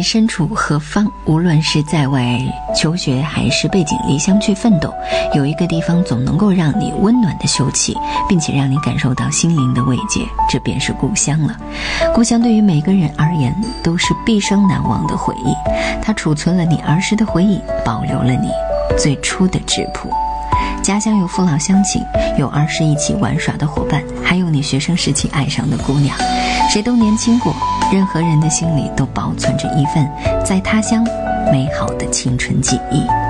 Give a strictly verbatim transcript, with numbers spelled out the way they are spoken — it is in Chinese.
身处何方，无论是在外求学还是背井离乡去奋斗，有一个地方总能够让你温暖的休憩，并且让你感受到心灵的慰藉，这便是故乡了。故乡对于每个人而言都是毕生难忘的回忆，它储存了你儿时的回忆，保留了你最初的质朴。家乡有父老乡亲，有儿时一起玩耍的伙伴，还有你学生时期爱上的姑娘。谁都年轻过，任何人的心里都保存着一份在他乡美好的青春记忆。